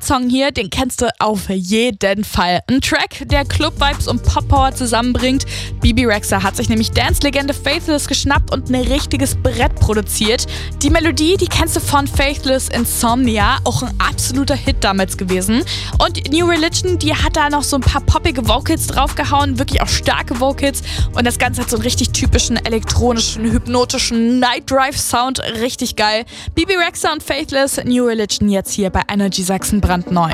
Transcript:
Song hier, den kennst du auf jeden Fall. Ein Track, der Club-Vibes und Pop-Power zusammenbringt. Bebe Rexha hat sich nämlich Dance-Legende Faithless geschnappt und ein richtiges Brett produziert. Die Melodie, die kennst du von Faithless Insomnia, auch ein absoluter Hit damals gewesen. Und New Religion, die hat da noch so ein paar poppige Vocals draufgehauen, wirklich auch starke Vocals. Und das Ganze hat so einen richtig typischen elektronischen, hypnotischen Night Drive Sound, richtig geil. Bebe Rexha und Faithless, New Religion jetzt hier bei Energy Sachsen brandneu.